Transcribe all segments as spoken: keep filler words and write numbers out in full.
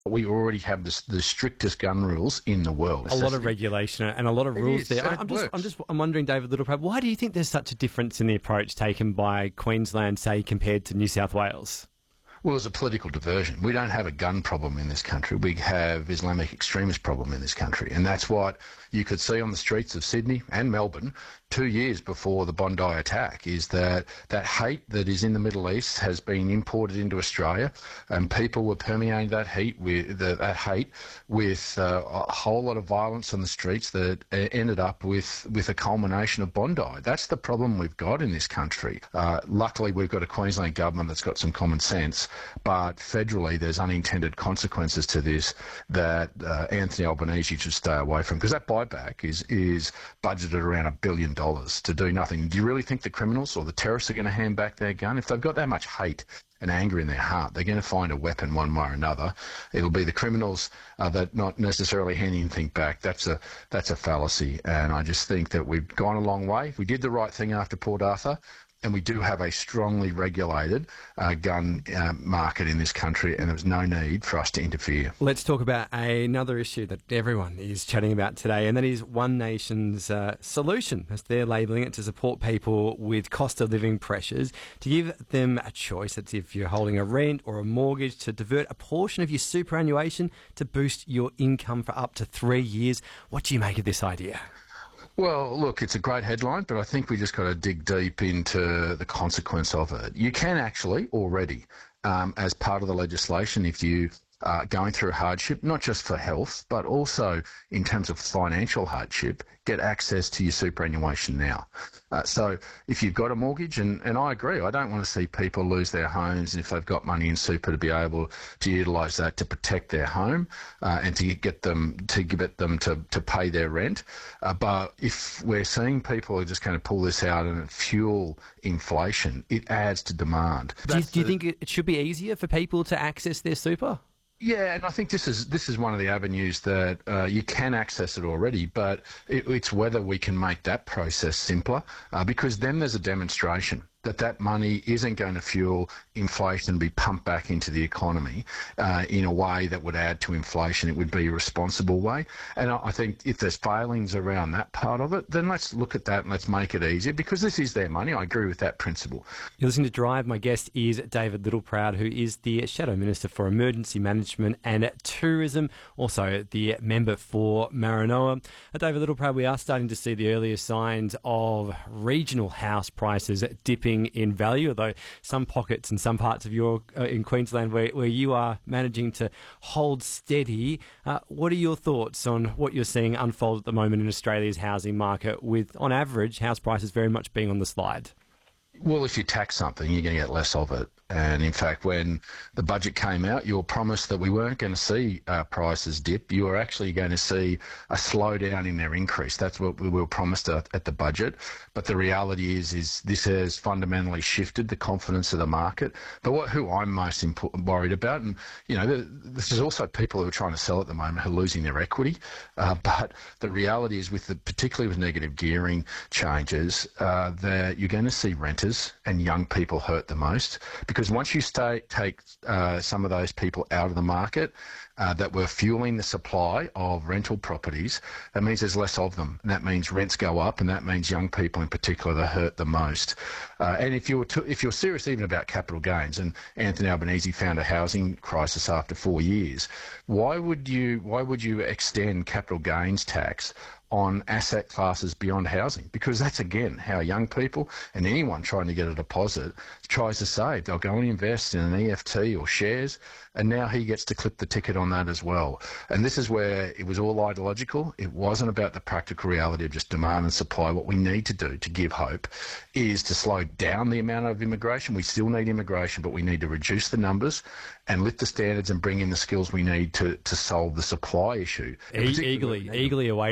We already have the, the strictest gun rules in the world. A lot of regulation and a lot of It rules is, there. and it I'm just, works. I'm just, I'm wondering, David Littleproud, why do you think there's such a difference in the approach taken by Queensland, say, compared to New South Wales? Well, it's a political diversion. We don't have a gun problem in this country. We have Islamic extremist problem in this country. And that's what you could see on the streets of Sydney and Melbourne two years before the Bondi attack, is that that hate that is in the Middle East has been imported into Australia, and people were permeating that hate with the, that hate with uh, a whole lot of violence on the streets that uh, ended up with, with a culmination of Bondi. That's the problem we've got in this country. Uh, luckily, we've got a Queensland government that's got some common sense, but federally there's unintended consequences to this that uh, Anthony Albanese should stay away from, because that buyback is, is budgeted around a billion dollars to do nothing. Do you really think the criminals or the terrorists are going to hand back their gun? If they've got that much hate and anger in their heart, they're going to find a weapon one way or another. It'll be the criminals uh, that not necessarily hand anything back. That's a that's a fallacy, and I just think that we've gone a long way. We did the right thing after Port Arthur, and we do have a strongly regulated uh, gun uh, market in this country, and there's no need for us to interfere. Let's talk about another issue that everyone is chatting about today, and that is One Nation's uh, solution, as they're labelling it, to support people with cost of living pressures, to give them a choice. That's if you're holding a rent or a mortgage, to divert a portion of your superannuation to boost your income for up to three years. What do you make of this idea? Well, look, it's a great headline, but I think we just got to dig deep into the consequence of it. You can actually already, um, as part of the legislation, if you are going through hardship, not just for health, but also in terms of financial hardship, get access to your superannuation now. Uh, so if you've got a mortgage, and, and I agree, I don't want to see people lose their homes, and if they've got money in super, to be able to utilise that to protect their home uh, and to get them to get them to, to pay their rent. Uh, but if we're seeing people are just going to pull this out and fuel inflation, it adds to demand. Do you, do you think it should be easier for people to access their super? Yeah, and I think this is this is one of the avenues that uh, you can access it already, but it, it's whether we can make that process simpler, uh, because then there's a demonstration that that money isn't going to fuel inflation and be pumped back into the economy uh, in a way that would add to inflation. It would be a responsible way. And I think if there's failings around that part of it, then let's look at that and let's make it easier, because this is their money. I agree with that principle. You're listening to Drive. My guest is David Littleproud, who is the Shadow Minister for Emergency Management and Tourism, also the member for Maranoa. Uh, David Littleproud, we are starting to see the earlier signs of regional house prices dipping in value, although some pockets and some parts of your uh, in Queensland where, where you are managing to hold steady. Uh, what are your thoughts on what you're seeing unfold at the moment in Australia's housing market, with, on average, house prices very much being on the slide? Well, if you tax something, you're going to get less of it. And in fact, when the budget came out, you were promised that we weren't going to see uh, prices dip. You were actually going to see a slowdown in their increase. That's what we were promised at, at the budget. But the reality is, is this has fundamentally shifted the confidence of the market. But what, who I'm most impo- worried about, and you know, the, this is also people who are trying to sell at the moment who are losing their equity. Uh, but the reality is, with the, particularly with negative gearing changes, uh, that you're going to see renters and young people hurt the most, because Because once you stay, take uh, some of those people out of the market uh, that were fueling the supply of rental properties, that means there's less of them. And that means rents go up, and that means young people in particular that hurt the most. Uh, and if you're to, if you're serious even about capital gains, and Anthony Albanese found a housing crisis after four years, why would you why would you extend capital gains tax on asset classes beyond housing? Because that's, again, how young people and anyone trying to get a deposit tries to save. They'll go and invest in an E F T or shares, and now he gets to clip the ticket on that as well. And this is where it was all ideological. It wasn't about the practical reality of just demand and supply. What we need to do to give hope is to slow down the amount of immigration. We still need immigration, but we need to reduce the numbers and lift the standards and bring in the skills we need to, to solve the supply issue. E- eagerly, eagerly awaiting those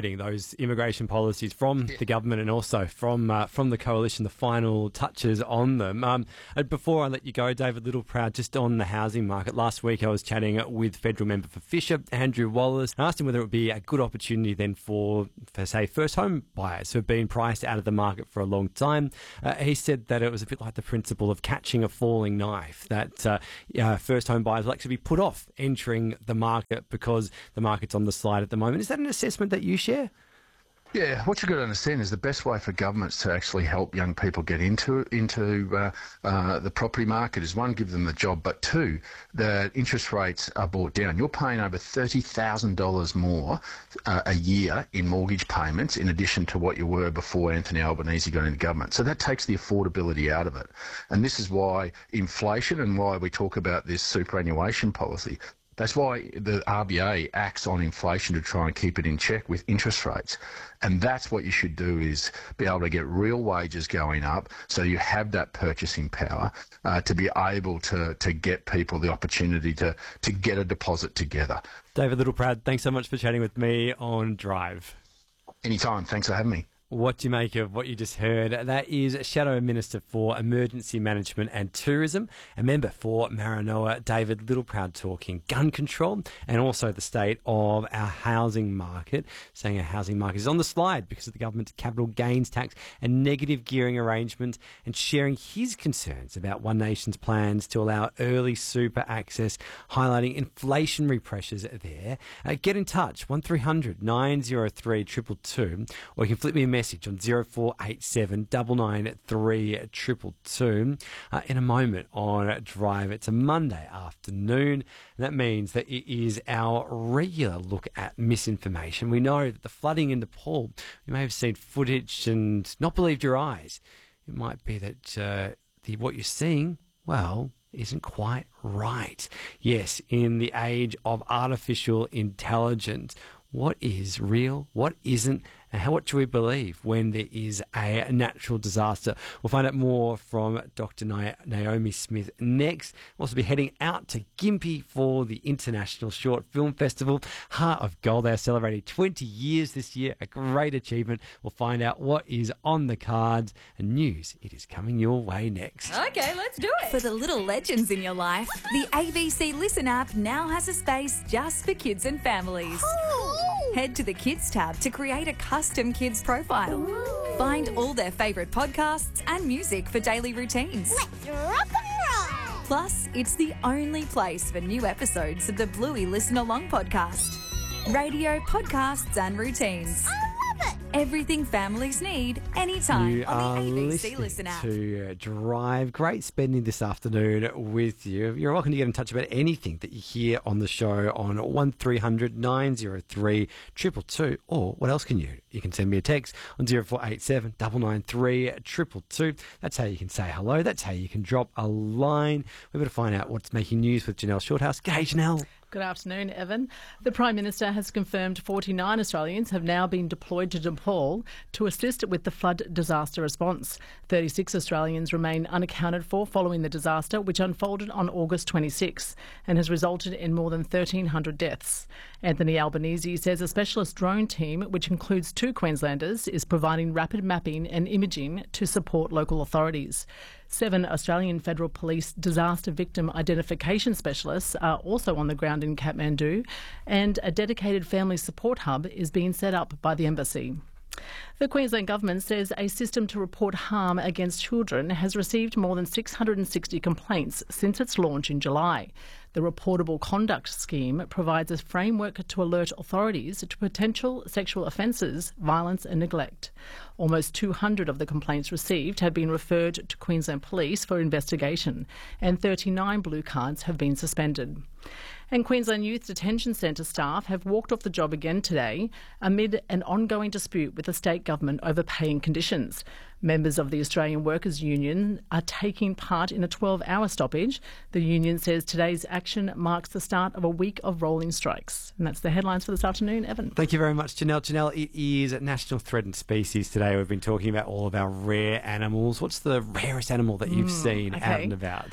those immigration policies from yeah. the government and also from uh, from the coalition, the final touches on them. Um, before I let you go, David Littleproud, just on the housing market. Last week I was chatting with federal member for Fisher, Andrew Wallace. I asked him whether it would be a good opportunity then for, for say, first home buyers who have been priced out of the market for a long time. Uh, he said that it was a bit like the principle of catching a falling knife, that uh, uh, first home buyers will actually be put off entering the market because the market's on the slide at the moment. Is that an assessment that you share? Yeah, what you've got to understand is the best way for governments to actually help young people get into into uh, uh, the property market is, one, give them the job, but two, that interest rates are brought down. You're paying over thirty thousand dollars more uh, a year in mortgage payments in addition to what you were before Anthony Albanese got into government. So that takes the affordability out of it. And this is why inflation and why we talk about this superannuation policy. That's why the R B A acts on inflation to try and keep it in check with interest rates. And that's what you should do, is be able to get real wages going up so you have that purchasing power uh, to be able to, to get people the opportunity to, to get a deposit together. David Littleproud, thanks so much for chatting with me on Drive. Anytime. Thanks for having me. What do you make of what you just heard? That is Shadow Minister for Emergency Management and Tourism, a member for Maranoa, David Littleproud, talking gun control and also the state of our housing market, saying our housing market is on the slide because of the government's capital gains tax and negative gearing arrangement, and sharing his concerns about One Nation's plans to allow early super access, highlighting inflationary pressures there. Uh, get in touch, one three hundred nine oh three two two two, or you can flip me a message message on zero four eight seven nine nine three two two two. Uh, in a moment on Drive, it's a Monday afternoon, and that means that it is our regular look at misinformation. We know that the flooding in Nepal, you may have seen footage and not believed your eyes. It might be that uh, the, what you're seeing, well, isn't quite right. Yes, in the age of artificial intelligence, what is real, what isn't, and how, what should we believe when there is a natural disaster? We'll find out more from Doctor Naomi Smith next. We'll also be heading out to Gympie for the International Short Film Festival. Heart of Gold, they are celebrating twenty years this year, a great achievement. We'll find out what is on the cards, and news, it is coming your way next. Okay, let's do it. For the little legends in your life, the A B C Listen app now has a space just for kids and families. Head to the Kids tab to create a custom kids profile. Ooh. Find all their favourite podcasts and music for daily routines. Let's rock and roll! Plus, it's the only place for new episodes of the Bluey Listen Along podcast. Radio, podcasts and routines. I love it! Everything families need, anytime you on the A B C listening Listen app. To Drive. Great spending this afternoon with you. You're welcome to get in touch about anything that you hear on the show on one three hundred nine oh three two two two, or what else can you? You can send me a text on zero four eight seven nine nine three two two two. That's how you can say hello. That's how you can drop a line. We're going to find out what's making news with Janelle Shorthouse. G'day, Janelle. Good afternoon, Evan. The Prime Minister has confirmed forty-nine Australians have now been deployed to Nepal to assist with the flood disaster response. thirty-six Australians remain unaccounted for following the disaster, which unfolded on August twenty-sixth and has resulted in more than thirteen hundred deaths. Anthony Albanese says a specialist drone team, which includes two Queenslanders, is providing rapid mapping and imaging to support local authorities. Seven Australian Federal Police disaster victim identification specialists are also on the ground in Kathmandu, and a dedicated family support hub is being set up by the embassy. The Queensland Government says a system to report harm against children has received more than six hundred sixty complaints since its launch in July. The Reportable Conduct Scheme provides a framework to alert authorities to potential sexual offences, violence and neglect. Almost two hundred of the complaints received have been referred to Queensland Police for investigation, and thirty-nine blue cards have been suspended. And Queensland Youth Detention Centre staff have walked off the job again today amid an ongoing dispute with the state government over paying conditions. Members of the Australian Workers' Union are taking part in a twelve-hour stoppage. The union says today's action marks the start of a week of rolling strikes. And that's the headlines for this afternoon. Evan. Thank you very much, Janelle. Janelle, it is National Threatened Species today. We've been talking about all of our rare animals. What's the rarest animal that you've mm, seen okay. out and about?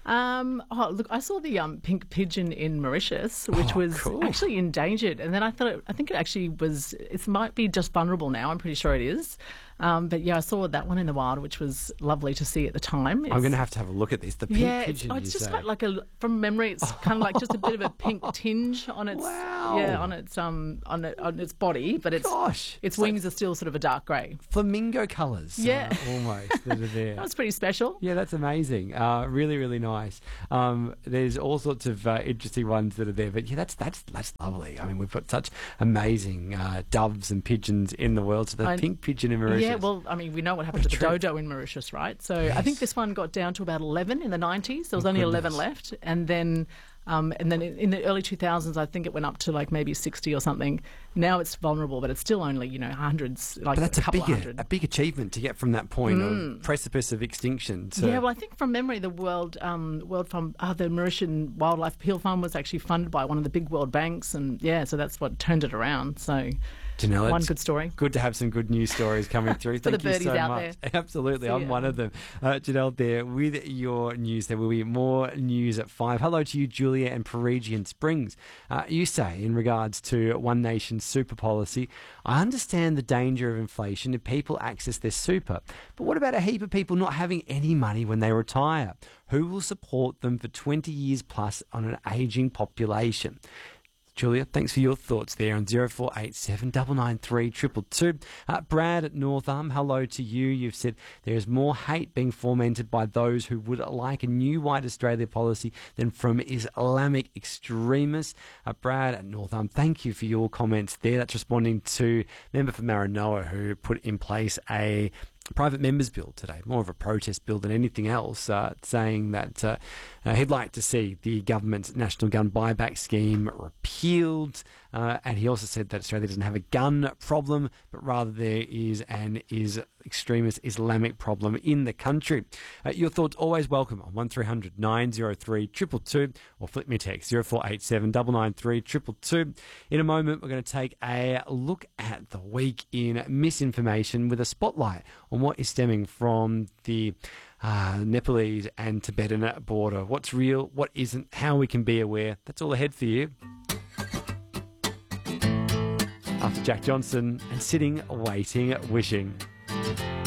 Um, oh, look, I saw the um, pink pigeon in Mauritius, which Oh, was cool. actually endangered. And then I thought, it, I think it actually was, it might be just vulnerable now. I'm pretty sure it is. Um, but yeah, I saw that one in the wild, which was lovely to see at the time. It's, I'm going to have to have a look at this. The pink yeah, it's, pigeon, oh, it's you just say? got like a, from memory, it's kind of like just a bit of a pink tinge on its, Wow. yeah, on its um, on, it, on its body, but its Gosh. its So- wings are still sort of a dark grey. Flamingo colours. Yeah. uh, almost, that are there. That was pretty special. Yeah, that's amazing. Uh, really, really nice. Um, there's all sorts of uh, interesting ones that are there, but yeah, that's that's that's lovely. I mean, we've got such amazing uh, doves and pigeons in the world. So the I- pink pigeon in Mauritius. Yeah, well, I mean, we know what happened What to a the trip. dodo in Mauritius, right? So I Yes. think this one got down to about eleven in the nineties. There was only goodness. eleven left, and then. Um, and then in in the early two thousands, I think it went up to like maybe sixty or something. Now it's vulnerable, but it's still only, you know, hundreds, like but that's a a couple big, of hundred. a big achievement to get from that point of precipice of extinction. To, Yeah, well, I think from memory, the World um, World Fund, uh, the Mauritian Wildlife Appeal Fund was actually funded by one of the big world banks, and yeah, so that's what turned it around. So Janelle, one it's good story. good to have some good news stories coming through. For the Thank you birdies so out much. there. Absolutely, See I'm ya. one of them. Uh, Janelle, there with your news. There will be more news at five. Hello to you, Julia and Perigian Springs. Uh, you say in regards to One Nation super policy, I understand the danger of inflation if people access their super, but what about a heap of people not having any money when they retire? Who will support them for twenty years plus on an ageing population? Julia, thanks for your thoughts there on zero four eight seven nine nine three two two two. Uh, Brad at North Arm, hello to you. You've said there is more hate being fomented by those who would like a new White Australia policy than from Islamic extremists. Uh, Brad at North Arm, thank you for your comments there. That's responding to a member for Maranoa who put in place a private members bill today, more of a protest bill than anything else, uh, saying that uh, uh, he'd like to see the government's national gun buyback scheme repealed. Uh, and he also said that Australia doesn't have a gun problem, but rather there is an is extremist Islamic problem in the country. Uh, your thoughts always welcome on one three hundred nine oh three two two two or flip me a text zero four eight seven nine nine three two two two. In a moment, we're going to take a look at the week in misinformation with a spotlight on what is stemming from the uh, Nepalese and Tibetan border. What's real, what isn't, how we can be aware. That's all ahead for you. After Jack Johnson and Sitting, Waiting, Wishing.